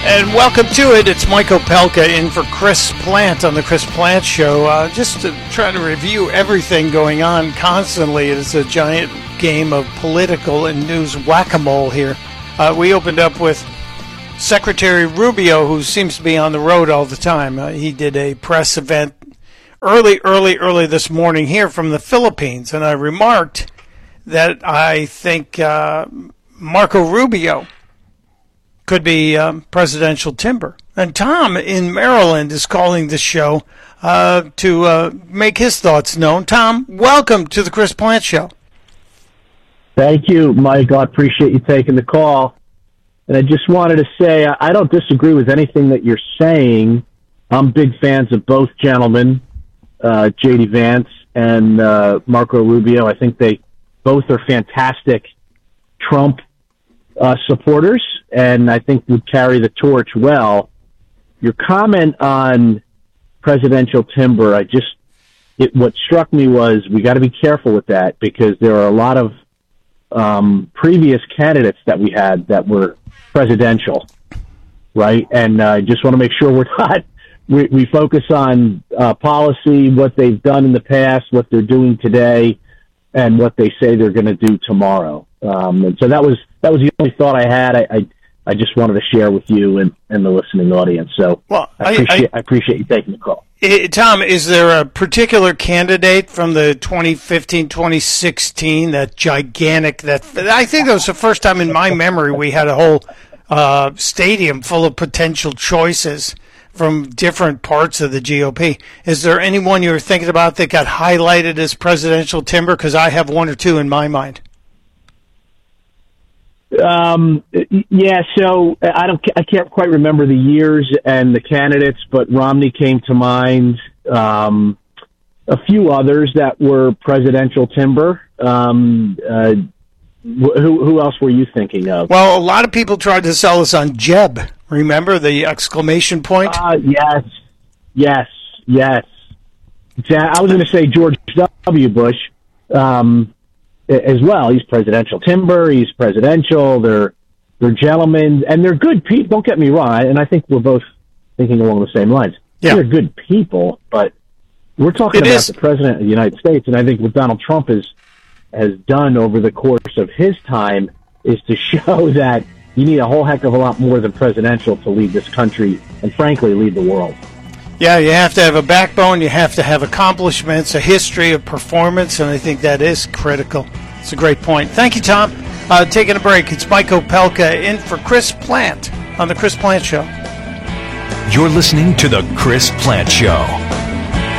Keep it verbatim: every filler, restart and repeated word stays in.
And welcome to it. It's Mike Opelka in for Chris Plant on the Chris Plant Show. Uh, just to try to review everything going on constantly. It's a giant game of political and news whack-a-mole here. Uh, we opened up with Secretary Rubio, who seems to be on the road all the time. Uh, he did a press event early, early, early this morning here from the Philippines. And I remarked that I think uh, Marco Rubio could be um, presidential timber. And Tom in Maryland is calling the show uh, to uh, make his thoughts known. Tom, welcome to the Chris Plant Show. Thank you, Mike. I appreciate you taking the call. And I just wanted to say I don't disagree with anything that you're saying. I'm big fans of both gentlemen, uh, J D Vance and uh, Marco Rubio. I think they both are fantastic Trump uh, supporters, and I think would carry the torch well. Your comment on presidential timber, I just, it, what struck me was we got to be careful with that because there are a lot of um, previous candidates that we had that were presidential, right? And I uh, just want to make sure we're not, we, we focus on uh, policy, what they've done in the past, what they're doing today, and what they say they're going to do tomorrow. Um, and so that was that was the only thought I had. I I, I just wanted to share with you and, and the listening audience. So well, I appreciate, I, I, I appreciate you taking the call. It, Tom, is there a particular candidate from the twenty fifteen twenty sixteen, that gigantic, that I think that was the first time in my memory we had a whole uh, stadium full of potential choices from different parts of the G O P. Is there anyone you were thinking about that got highlighted as presidential timber? Because I have one or two in my mind. Um, yeah, so I don't, I can't quite remember the years and the candidates, but Romney came to mind. Um, a few others that were presidential timber. Um, uh, who, who else were you thinking of? Well, a lot of people tried to sell us on Jeb. Remember the exclamation point? Uh, yes, yes, yes. I was going to say George W. Bush. Um, as well. He's presidential timber. He's presidential. They're they're gentlemen, and they're good people. Don't get me wrong, and I think we're both thinking along the same lines. Yeah. They're good people, but we're talking it about is. the president of the United States, and I think what Donald Trump has has done over the course of his time is to show that you need a whole heck of a lot more than presidential to lead this country, and frankly, lead the world. Yeah, you have to have a backbone, you have to have accomplishments, a history of performance, and I think that is critical. It's a great point. Thank you, Tom. Uh, taking a break, it's Mike Opelka in for Chris Plant on The Chris Plant Show. You're listening to The Chris Plant Show.